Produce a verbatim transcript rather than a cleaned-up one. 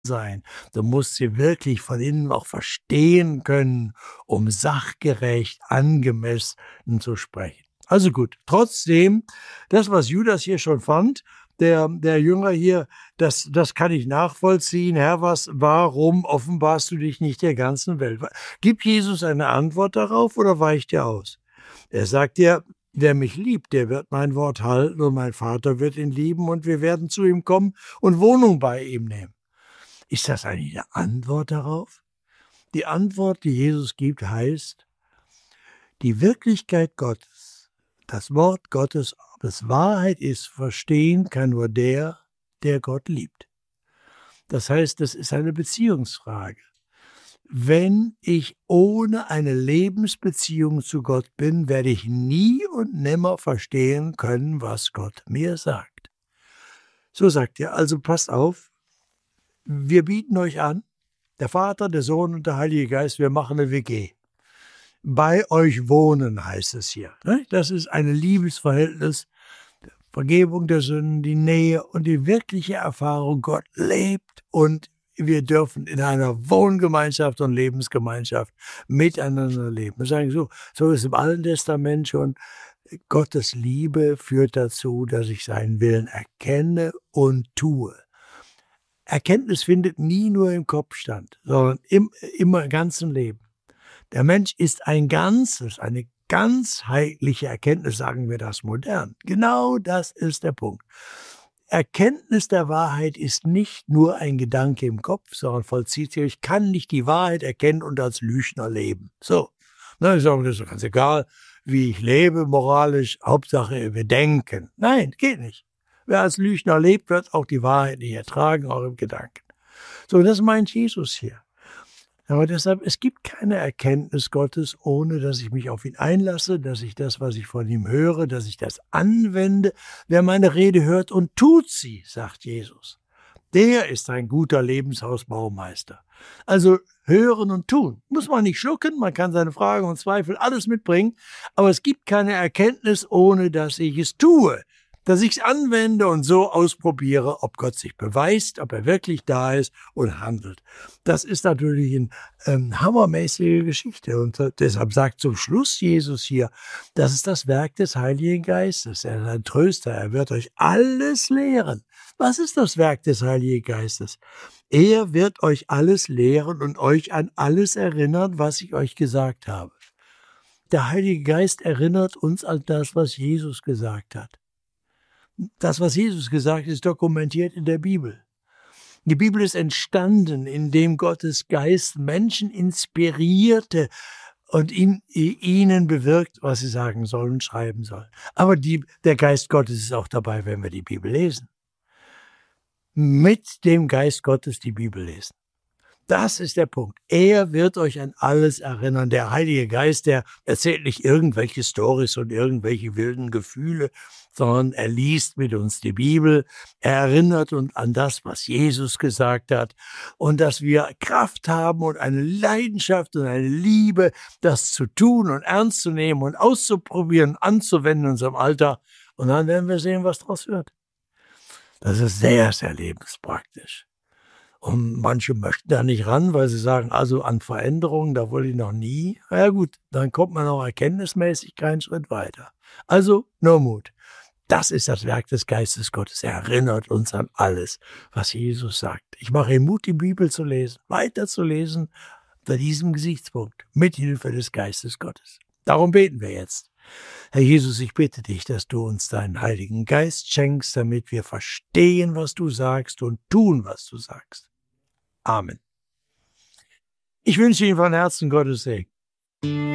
sein. Du musst sie wirklich von innen auch verstehen können, um sachgerecht, angemessen zu sprechen. Also gut, trotzdem, das, was Judas hier schon fand, der, der Jünger hier, das, das kann ich nachvollziehen. Herr, was, warum offenbarst du dich nicht der ganzen Welt? Gibt Jesus eine Antwort darauf oder weicht er aus? Er sagt ja, wer mich liebt, der wird mein Wort halten und mein Vater wird ihn lieben und wir werden zu ihm kommen und Wohnung bei ihm nehmen. Ist das eigentlich eine Antwort darauf? Die Antwort, die Jesus gibt, heißt, die Wirklichkeit Gottes, das Wort Gottes, ob es Wahrheit ist, verstehen kann nur der, der Gott liebt. Das heißt, das ist eine Beziehungsfrage. Wenn ich ohne eine Lebensbeziehung zu Gott bin, werde ich nie und nimmer verstehen können, was Gott mir sagt. So sagt er, also passt auf, wir bieten euch an, der Vater, der Sohn und der Heilige Geist, wir machen eine W G. Bei euch wohnen, heißt es hier. Das ist ein Liebesverhältnis, Vergebung der Sünden, die Nähe und die wirkliche Erfahrung, Gott lebt und wir dürfen in einer Wohngemeinschaft und Lebensgemeinschaft miteinander leben. Wir sagen so, so ist im Alten Testament schon, Gottes Liebe führt dazu, dass ich seinen Willen erkenne und tue. Erkenntnis findet nie nur im Kopf statt, sondern im, immer im ganzen Leben. Der Mensch ist ein Ganzes, eine ganzheitliche Erkenntnis, sagen wir das modern. Genau das ist der Punkt. Erkenntnis der Wahrheit ist nicht nur ein Gedanke im Kopf, sondern vollzieht sich. Ich kann nicht die Wahrheit erkennen und als Lügner leben. So, na, ich sage, das ist ganz egal, wie ich lebe moralisch, Hauptsache wir denken. Nein, geht nicht. Wer als Lügner lebt, wird auch die Wahrheit nicht ertragen, auch im Gedanken. So, das meint Jesus hier. Aber deshalb, es gibt keine Erkenntnis Gottes, ohne dass ich mich auf ihn einlasse, dass ich das, was ich von ihm höre, dass ich das anwende. Wer meine Rede hört und tut sie, sagt Jesus, der ist ein guter Lebenshausbaumeister. Also hören und tun. Muss man nicht schlucken, man kann seine Fragen und Zweifel alles mitbringen, aber es gibt keine Erkenntnis, ohne dass ich es tue. Dass ich es anwende und so ausprobiere, ob Gott sich beweist, ob er wirklich da ist und handelt. Das ist natürlich eine ähm, hammermäßige Geschichte und deshalb sagt zum Schluss Jesus hier, das ist das Werk des Heiligen Geistes. Er ist ein Tröster, er wird euch alles lehren. Was ist das Werk des Heiligen Geistes? Er wird euch alles lehren und euch an alles erinnern, was ich euch gesagt habe. Der Heilige Geist erinnert uns an das, was Jesus gesagt hat. Das, was Jesus gesagt hat, ist dokumentiert in der Bibel. Die Bibel ist entstanden, indem Gottes Geist Menschen inspirierte und in, ihnen bewirkt, was sie sagen sollen und schreiben sollen. Aber die, der Geist Gottes ist auch dabei, wenn wir die Bibel lesen. Mit dem Geist Gottes die Bibel lesen. Das ist der Punkt. Er wird euch an alles erinnern. Der Heilige Geist, der erzählt nicht irgendwelche Storys und irgendwelche wilden Gefühle, sondern er liest mit uns die Bibel. Er erinnert uns an das, was Jesus gesagt hat und dass wir Kraft haben und eine Leidenschaft und eine Liebe, das zu tun und ernst zu nehmen und auszuprobieren, anzuwenden in unserem Alter. Und dann werden wir sehen, was daraus wird. Das ist sehr, sehr lebenspraktisch. Und manche möchten da nicht ran, weil sie sagen, also an Veränderungen, da wollte ich noch nie. Na ja gut, dann kommt man auch erkenntnismäßig keinen Schritt weiter. Also nur Mut. Das ist das Werk des Geistes Gottes. Er erinnert uns an alles, was Jesus sagt. Ich mache Ihnen Mut, die Bibel zu lesen, weiter zu lesen, unter diesem Gesichtspunkt, mit Hilfe des Geistes Gottes. Darum beten wir jetzt. Herr Jesus, ich bitte dich, dass du uns deinen Heiligen Geist schenkst, damit wir verstehen, was du sagst und tun, was du sagst. Amen. Ich wünsche Ihnen von Herzen Gottes Segen.